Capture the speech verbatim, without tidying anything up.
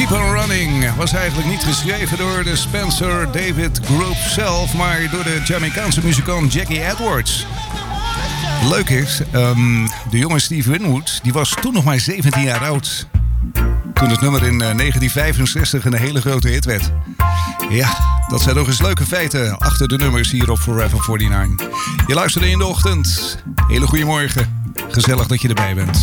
Keep on Running was eigenlijk niet geschreven door de Spencer David Group zelf, maar door de Jamaicaanse muzikant Jackie Edwards. Leuk is, um, de jonge Steve Winwood, die was toen nog maar zeventien jaar oud. Toen het nummer in uh, negentien vijfenzestig een hele grote hit werd. Ja, dat zijn nog eens leuke feiten achter de nummers hier op Forever negenenveertig. Je luisterde in de ochtend. Hele goede morgen. Gezellig dat je erbij bent.